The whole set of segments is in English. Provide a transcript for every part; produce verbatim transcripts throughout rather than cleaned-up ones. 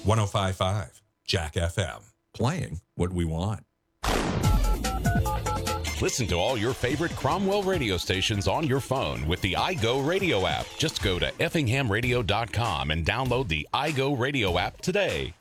one oh five point five Jack F M. Playing what we want. Listen to all your favorite Cromwell radio stations on your phone with the iGo Radio app. Just go to effingham radio dot com and download the iGo Radio app today.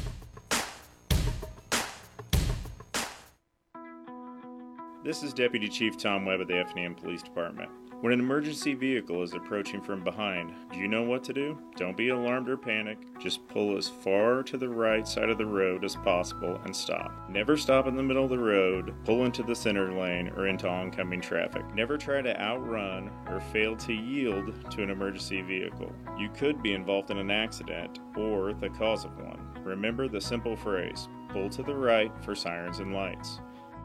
This is Deputy Chief Tom Webb of the Effingham Police Department. When an emergency vehicle is approaching from behind, do you know what to do? Don't be alarmed or panic. Just pull as far to the right side of the road as possible and stop. Never stop in the middle of the road, pull into the center lane, or into oncoming traffic. Never try to outrun or fail to yield to an emergency vehicle. You could be involved in an accident or the cause of one. Remember the simple phrase, pull to the right for sirens and lights.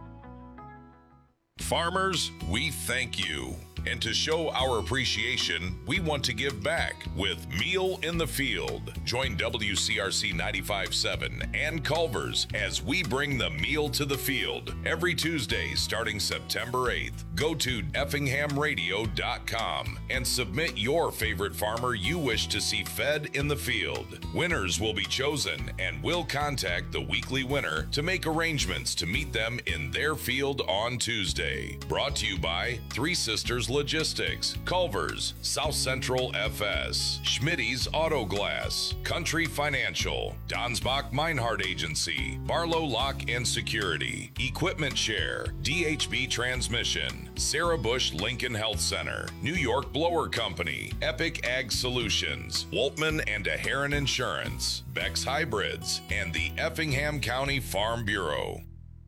Farmers, we thank you. And to show our appreciation, we want to give back with Meal in the Field. Join W C R C ninety-five point seven and Culver's as we bring the meal to the field every Tuesday starting September eighth. Go to effingham radio dot com and submit your favorite farmer you wish to see fed in the field. Winners will be chosen, and we'll contact the weekly winner to make arrangements to meet them in their field on Tuesday. Brought to you by Three Sisters Logistics, Culver's, South Central F S, Schmitty's Auto Glass, Country Financial, Donsbach Meinhardt Agency, Barlow Lock and Security, Equipment Share, D H B Transmission, Sarah Bush Lincoln Health Center, New York Blower Company, Epic Ag Solutions, Waltman and Heron Insurance, Bex Hybrids, and the Effingham County Farm Bureau.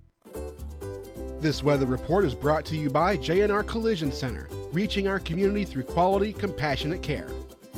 This weather report is brought to you by J and R Collision Center, reaching our community through quality, compassionate care.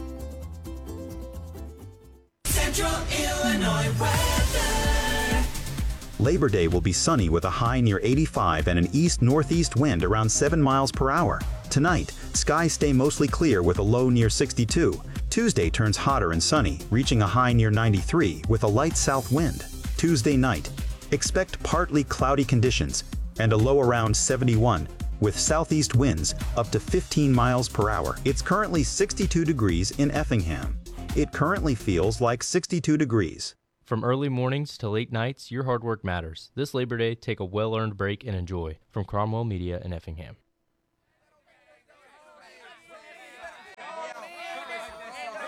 Central Illinois weather. Labor Day will be sunny with a high near eighty-five and an east-northeast wind around seven miles per hour. Tonight, skies stay mostly clear with a low near sixty-two. Tuesday turns hotter and sunny, reaching a high near ninety-three with a light south wind. Tuesday night, expect partly cloudy conditions and a low around seventy-one, with southeast winds up to fifteen miles per hour. It's currently sixty-two degrees in Effingham. It currently feels like sixty-two degrees. From early mornings to late nights, your hard work matters. This Labor Day, take a well-earned break and enjoy. From Cromwell Media in Effingham.